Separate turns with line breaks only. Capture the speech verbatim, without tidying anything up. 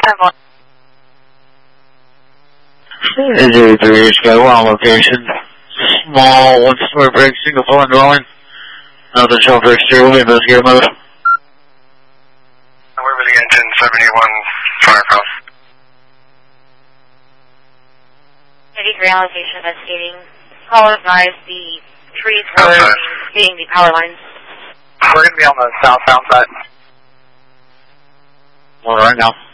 zero three, Sky one location. Small one-story brick, single floor dwelling. Nothing shown for exterior, we'll investigate mode.
Waverly Engine seventy-one, Firehouse.
eighty-three on location investigating. Call advise the trees were being the power lines.
We're going to be on the southbound side.
Well, right now.